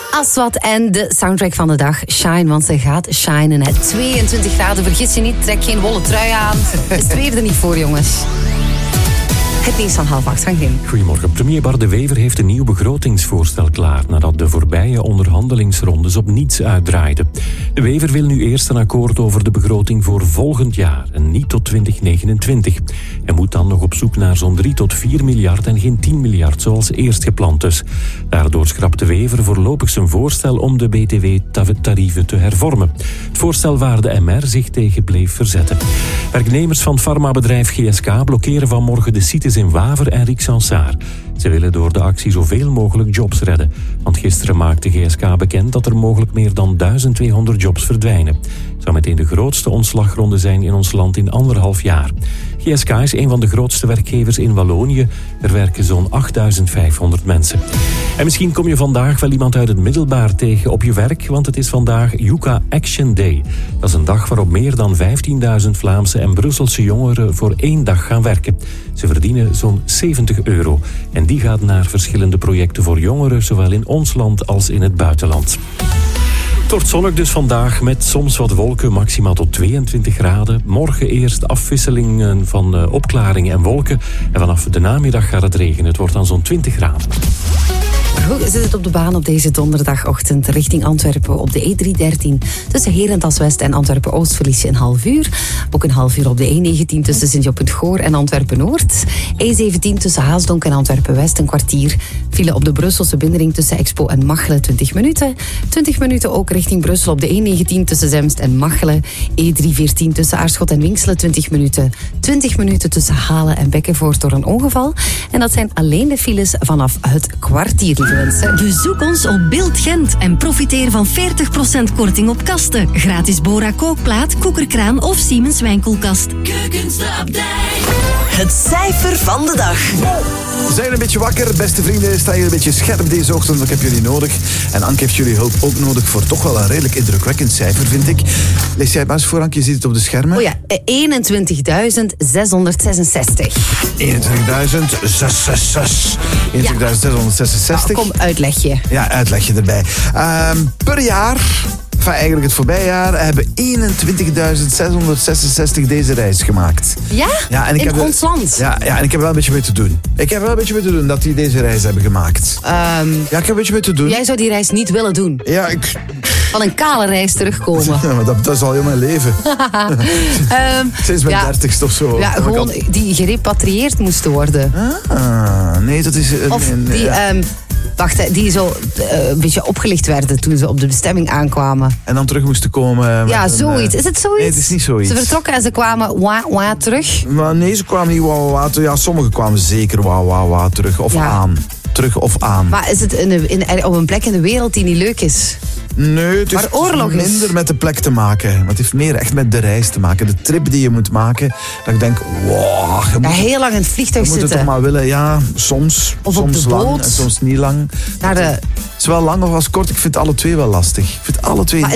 Aswad en de soundtrack van de dag, Shine, want ze gaat shinen. 22 graden, vergis je niet, trek geen wollen trui aan. Het zweerde niet voor, jongens. Het nieuws van 7:30 van Grim. Goedemorgen. Premier Bart De Wever heeft een nieuw begrotingsvoorstel klaar nadat de voorbije onderhandelingsrondes op niets uitdraaiden. De Wever wil nu eerst een akkoord over de begroting voor volgend jaar en niet tot 2029. Hij moet dan nog op zoek naar zo'n 3 tot 4 miljard en geen 10 miljard zoals eerst gepland dus. Daardoor schrapt De Wever voorlopig zijn voorstel om de BTW-tarieven te hervormen. Het voorstel waar de MR zich tegen bleef verzetten. Werknemers van farmabedrijf GSK blokkeren vanmorgen de sites in Waver en Rixensart. Ze willen door de actie zoveel mogelijk jobs redden. Want gisteren maakte GSK bekend dat er mogelijk meer dan 1200 jobs verdwijnen. Het zou meteen de grootste ontslagronde zijn in ons land in 1,5 jaar. GSK is een van de grootste werkgevers in Wallonië. Er werken zo'n 8500 mensen. En misschien kom je vandaag wel iemand uit het middelbaar tegen op je werk, want het is vandaag Yucca Action Day. Dat is een dag waarop meer dan 15.000 Vlaamse en Brusselse jongeren voor 1 dag gaan werken. Ze verdienen zo'n €70. En die gaat naar verschillende projecten voor jongeren, zowel in ons land als in het buitenland. Het wordt zonnig dus vandaag met soms wat wolken, maximaal tot 22 graden. Morgen eerst afwisselingen van opklaringen en wolken. En vanaf de namiddag gaat het regenen. Het wordt dan zo'n 20 graden. Hoe zit het op de baan op deze donderdagochtend richting Antwerpen op de E313? Tussen Herentals-West en Antwerpen-Oost verlies je een half uur. Ook een half uur op de E19 tussen Sint-Job-het-Goor en Antwerpen-Noord. E17 tussen Haasdonk en Antwerpen-West een kwartier. File op de Brusselse binnenring tussen Expo en Machelen 20 minuten. 20 minuten ook richting Brussel op de E19 tussen Zemst en Machelen. E314 tussen Aarschot en Winkselen 20 minuten. 20 minuten tussen Halen en Bekkenvoort door een ongeval. En dat zijn alleen de files vanaf het kwartier. Bezoek ons op Beeld Gent en profiteer van 40% korting op kasten. Gratis Bora kookplaat, koekerkraan of Siemens wijnkoelkast. Keukens de Abdij. Het cijfer van de dag. Zijn een beetje wakker, beste vrienden. Sta je een beetje scherp deze ochtend, ik heb jullie nodig. En Anke heeft jullie hulp ook nodig voor toch wel een redelijk indrukwekkend cijfer, vind ik. Lees jij het maar eens voor, Anke, je ziet het op de schermen. Oh ja, 21.666. 21.666. 21.666. Kom, uitleg je. Ja, uitleg je erbij. Per jaar, eigenlijk het voorbije jaar, hebben 21.666 deze reis gemaakt. Ja? En in ons land? Ja, en ik heb wel een beetje mee te doen. Dat die deze reis hebben gemaakt. Ja, ik heb een beetje mee te doen. Jij zou die reis niet willen doen? Ja, Van een kale reis terugkomen. Ja, maar dat is al heel mijn leven. Sinds mijn 30ste of zo. Ja, gewoon die gerepatrieerd moesten worden. Nee, dat is... die zo een beetje opgelicht werden toen ze op de bestemming aankwamen. En dan terug moesten komen. Ja, zoiets. Is het zoiets? Nee, het is niet zoiets. Ze vertrokken en ze kwamen terug. Maar nee, ze kwamen niet terug. Ja, sommigen kwamen zeker terug. Of aan. Terug of aan. Maar is het op een plek in de wereld die niet leuk is? Nee, het heeft minder met de plek te maken. Maar het heeft meer echt met de reis te maken. De trip die je moet maken. Dat ik denk, wow. Heel lang in het vliegtuig zitten. Je moet het toch maar willen, ja. Soms. Of soms op de boot. Lang en soms niet lang. Het is wel lang of als kort. Ik vind alle twee wel lastig. Ik vind alle twee